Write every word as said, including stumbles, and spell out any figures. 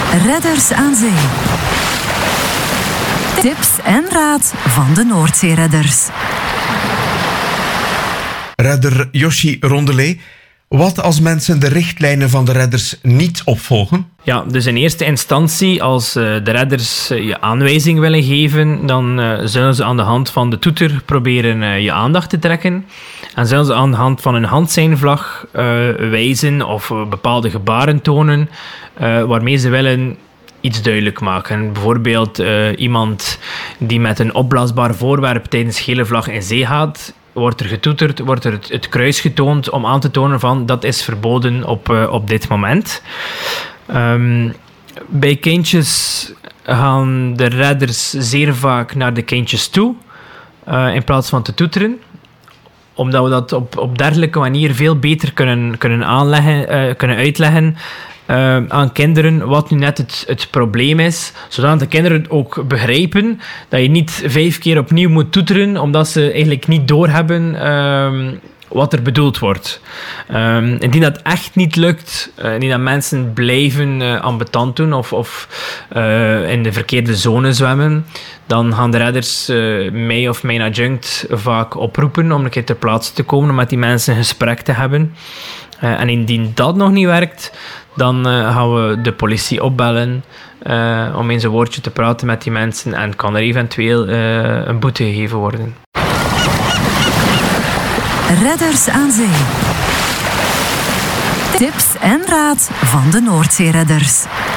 Redders aan Zee. Tips en raad van de Noordzeeredders. Redder Yoshi Rondelet. Wat als mensen de richtlijnen van de redders niet opvolgen? Ja, dus in eerste instantie, als uh, de redders uh, je aanwijzing willen geven, dan uh, zullen ze aan de hand van de toeter proberen uh, je aandacht te trekken. En zullen ze aan de hand van een handseinvlag uh, wijzen of uh, bepaalde gebaren tonen, uh, waarmee ze willen iets duidelijk maken. Bijvoorbeeld uh, iemand die met een opblaasbaar voorwerp tijdens gele vlag in zee gaat, wordt er getoeterd, wordt er het, het kruis getoond om aan te tonen van dat is verboden op, uh, op dit moment. Um, bij kindjes gaan de redders zeer vaak naar de kindjes toe, uh, in plaats van te toeteren. Omdat we dat op, op dergelijke manier veel beter kunnen, kunnen, aanleggen, uh, kunnen uitleggen Uh, aan kinderen wat nu net het, het probleem is, zodat de kinderen ook begrijpen dat je niet vijf keer opnieuw moet toeteren, omdat ze eigenlijk niet doorhebben uh, wat er bedoeld wordt. Um, indien dat echt niet lukt, uh, indien dat mensen blijven uh, ambetant doen of, of uh, in de verkeerde zone zwemmen, dan gaan de redders uh, mij of mijn adjunct vaak oproepen om een keer ter plaatse te komen, om met die mensen een gesprek te hebben. Uh, en indien dat nog niet werkt, dan uh, gaan we de politie opbellen uh, om eens een woordje te praten met die mensen en kan er eventueel uh, een boete gegeven worden. Redders aan Zee. Tips en raad van de Noordzeeredders.